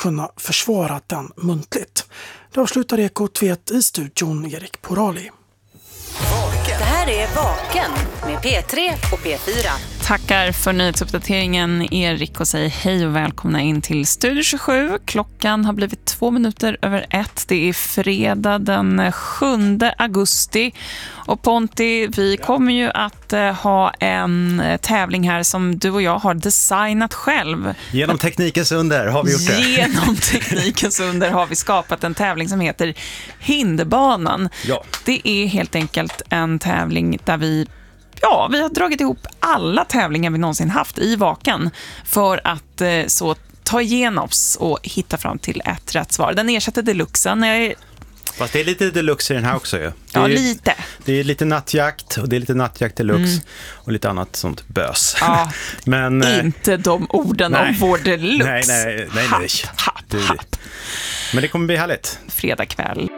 kunna försvara den muntligt. Det avslutar Ekot vet i studion Erik Porali. Det här är Vaken med P3 och P4. Tackar för nyhetsuppdateringen Erik och säger hej och välkomna in till Studio 27. Klockan har blivit 2:02. Det är fredag den 7 augusti. Och Ponti, vi kommer ju att ha en tävling här som du och jag har designat själv. Genom teknikens under har vi gjort det. Genom teknikens under har vi skapat en tävling som heter Hinderbanan. Ja. Det är helt enkelt en tävling där vi har dragit ihop alla tävlingar vi någonsin haft i Vaken för att så ta igen oss och hitta fram till ett rätt svar. Den ersätter deluxen. Fast det är lite deluxe i den här också ju. Ja, lite. Det är lite nattjakt och det är lite nattjakt deluxe och lite annat sånt bös. Ja, men inte de orden om vår deluxe. Nej. Happ. Men det kommer bli härligt. Fredag kväll.